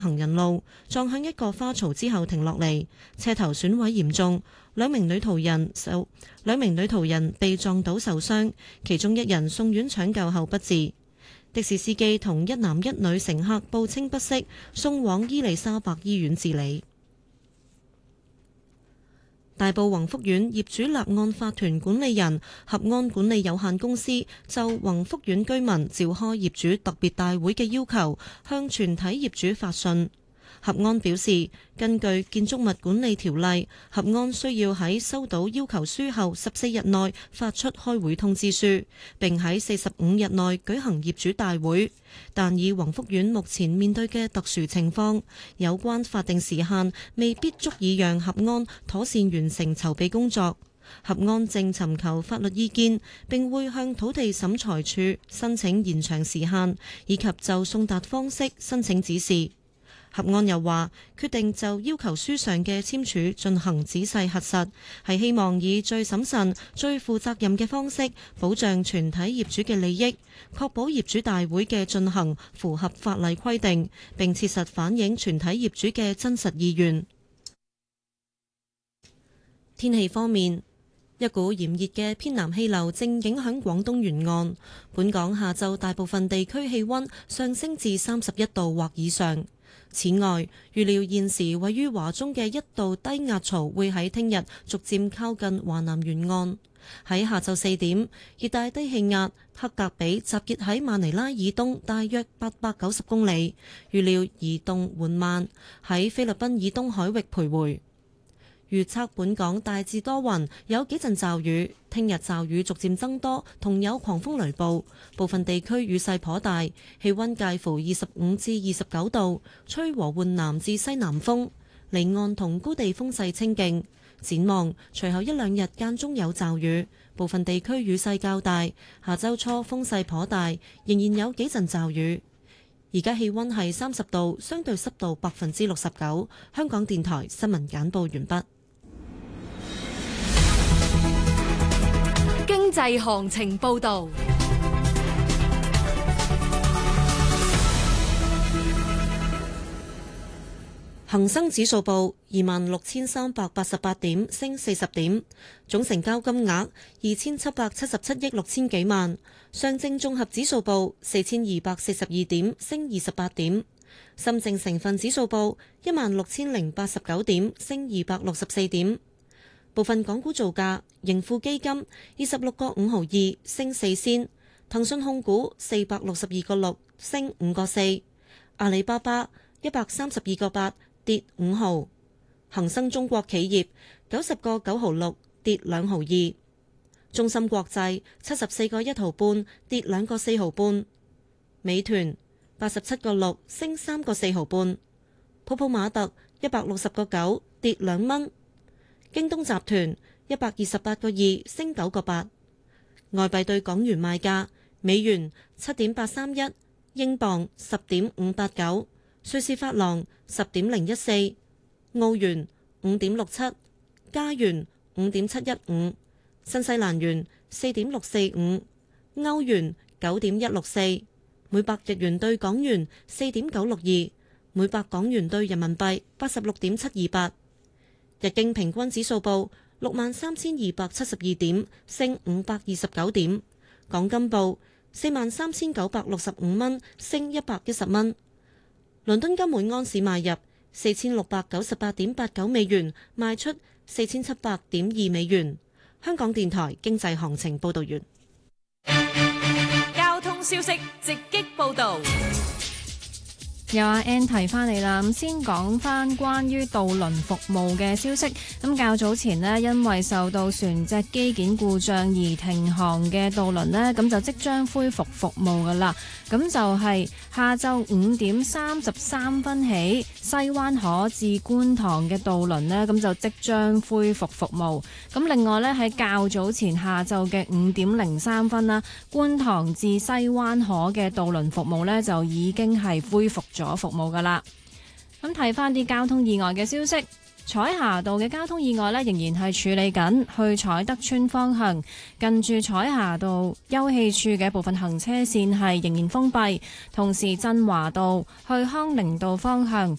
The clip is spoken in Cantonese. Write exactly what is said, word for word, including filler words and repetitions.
行人路，撞向一個花槽之後停落嚟，車頭損毀嚴重，兩名女途人受兩名女途人被撞倒受傷，其中一人送院搶救後不治。的士司機同一男一女乘客報稱不適，送往伊利沙伯醫院治理。大埔宏福苑業主立案法團管理人合安管理有限公司就宏福苑居民召開業主特別大會嘅要求，向全體業主發信。合安表示，根據建築物管理條例，合安需要喺收到要求書後十四日內發出開會通知書，並喺四十五日內舉行業主大會。但以宏福苑目前面對嘅特殊情況，有關法定時限未必足以讓合安妥善完成籌備工作。合安正尋求法律意見，並會向土地審裁處申請延長時限，以及就送達方式申請指示。合安又話，決定就要求書上嘅簽署進行仔細核實，係希望以最審慎、最負責任嘅方式保障全體業主嘅利益，確保業主大會嘅進行符合法例規定，並切實反映全體業主嘅真實意願。天氣方面，一股炎熱嘅偏南氣流正影響廣東沿岸，本港下晝大部分地區氣溫上升至三十一度或以上。此外，預料現時位於華中嘅一道低壓槽會喺聽日逐漸靠近華南沿岸。喺下晝四點，熱帶低氣壓克格比集結喺馬尼拉以東大約八百九十公里，預料移動緩慢，喺菲律賓以東海域徘徊。預測本港大致多雲，有幾陣驟雨。聽日驟雨逐漸增多，同有狂風雷暴，部分地區雨勢頗大。氣溫介乎二十五至二十九度，吹和緩南至西南風。離岸同高地風勢清勁。展望隨後一兩日間中有驟雨，部分地區雨勢較大。下週初風勢頗大，仍然有幾陣驟雨。而家氣溫係三十度，相對濕度百分之六十九。香港電台新聞簡報完畢。 經濟行情報道， 恒生指數報二萬六千三百八十八點，升四十點，總成交金額二千七百七十七億六千幾萬。上證綜合指數報四千二百四十二點，升二十八點。深證成分指數報一萬六千零八十九點，升二百六十四點。部分港股造價：盈富基金二十六個五毫二升四仙，騰訊控股四百六十二個六升五個四，阿里巴巴一百三十二個八跌五毫，恒生中國企業九十個九毫六跌兩毫二，中芯國際七十四個一毫半跌兩個四毫半，美團八十七個六升三個四毫半，普普馬特一百六十個九跌兩蚊。京東集團一百二十八個二升九個八，外幣對港元賣價：美元七點八三一，英鎊十點五八九，瑞士法郎十點零一四，澳元五點六七，加元五點七一五，新西蘭元四點六四五，歐元九點一六四，每百日元對港元四點九六二，每百港元對人民幣八十六點七二八。日經平均指數報六萬三千二百七十二點，升五百二十九點。港金報四萬三千九百六十五蚊，升一百一十蚊。倫敦金每安士買入四千六百九十八點八九美元，賣出四千七百點二美元。香港電台經濟行情報道完。 交通消息直擊報道。 有阿 Ann 提翻嚟啦，咁先講翻關於渡輪服務嘅消息。咁較早前呢，因為受到船隻機件故障而停航嘅渡輪呢，咁就即將恢復服務噶啦。咁就係下晝五點三十三分起，西灣河至觀塘嘅渡輪呢，咁就即將恢復服務。咁另外呢，喺較早前下晝嘅五點零三分啦，觀塘至西灣河嘅渡輪服務呢，就已經係恢復咗服務噶啦。咁睇翻啲交通意外嘅消息， 彩霞道嘅交通意外呢，仍然係處理緊，去彩德村方向近住彩霞道休憩處嘅部分行車線係仍然封閉，同時振華道去康寧道方向